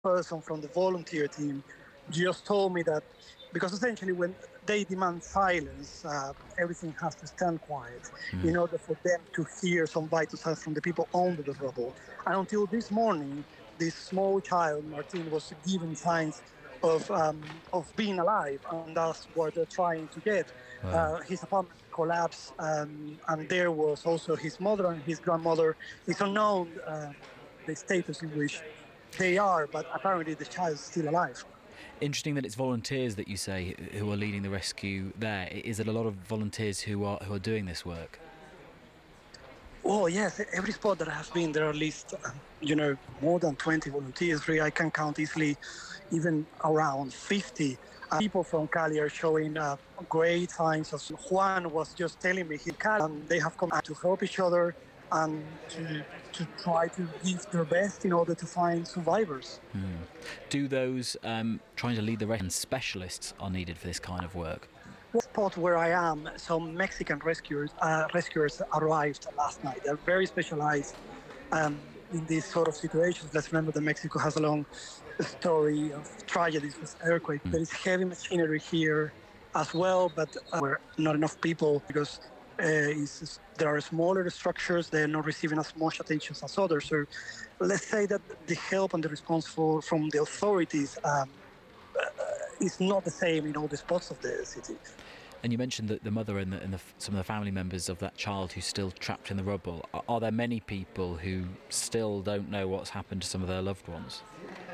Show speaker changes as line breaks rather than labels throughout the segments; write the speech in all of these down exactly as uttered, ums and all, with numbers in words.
person from the volunteer team just told me that because essentially when they demand silence, uh, everything has to stand quiet in order for them to hear some vital signs from the people under the rubble. And until this morning, this small child, Martin, was given signs of um, of being alive, and that's what they're trying to get.
Wow.
Uh, his apartment collapsed, um, and there was also his mother and his grandmother. It's unknown um, the status in which they are, but apparently the child is still alive.
Interesting that it's volunteers that you say who are leading the rescue there. Is it a lot of volunteers who are who are doing this work?
Oh yes, every spot that I have been, there are at least, um, you know, more than twenty volunteers. Really, I can count easily, even around fifty. Uh, people from Cali are showing uh, great signs of. Juan was just telling me he Cali, and they have come to help each other and to to try to give their best in order to find survivors.
Do those um, trying to lead the rescue specialists are needed for this kind of work?
The spot where I am, some Mexican rescuers uh, rescuers arrived last night. They're very specialized um, in these sort of situations. Let's remember that Mexico has a long story of tragedies with earthquake. There is heavy machinery here as well, but uh, we're not enough people because uh, it's, there are smaller structures. They're not receiving as much attention as others. So let's say that the help and the response for, from the authorities um, is not the same in all the spots of the city.
And you mentioned that the mother and, the, and the, some of the family members of that child who's still trapped in the rubble. Are, are there many people who still don't know what's happened to some of their loved ones?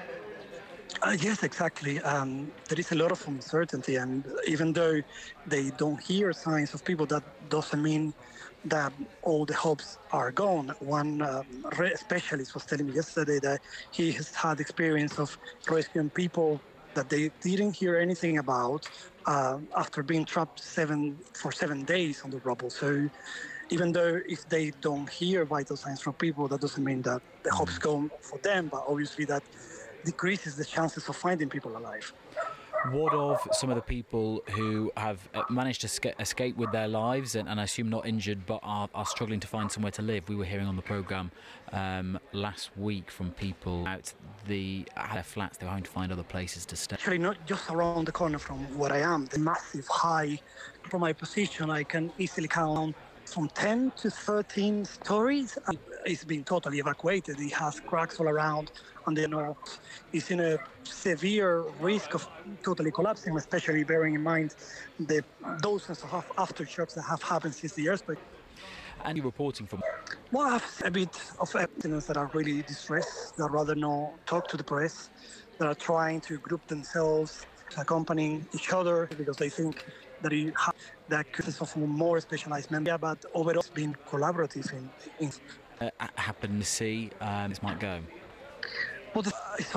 Uh, yes, exactly. Um, there is a lot of uncertainty, and even though they don't hear signs of people, that doesn't mean that all the hopes are gone. One um, re- specialist was telling me yesterday that he has had experience of rescuing people that they didn't hear anything about uh, after being trapped seven for seven days on the rubble. So even though if they don't hear vital signs from people, that doesn't mean that the hope's gone for them, but obviously that decreases the chances of finding people alive.
What of some of the people who have uh, managed to sca- escape with their lives and, and I assume not injured but are, are struggling to find somewhere to live? We were hearing on the programme um, last week from people out the at their flats. They were having to find other places to stay.
Actually, not just around the corner from where I am, the massive high. From my position, I can easily count from ten to thirteen stories. It's been totally evacuated. It has cracks all around, and then uh, it's in a severe risk of totally collapsing, especially bearing in mind the dozens of aftershocks that have happened since the earthquake.
And you're reporting from...
Well, I have a bit of evidence that are really distressed, that rather not talk to the press, that are trying to group themselves, accompanying each other because they think that it ha- that could of a more specialized member. Yeah, but overall, it's been collaborative in. in
Uh, happen to see um, this might go.
well, the,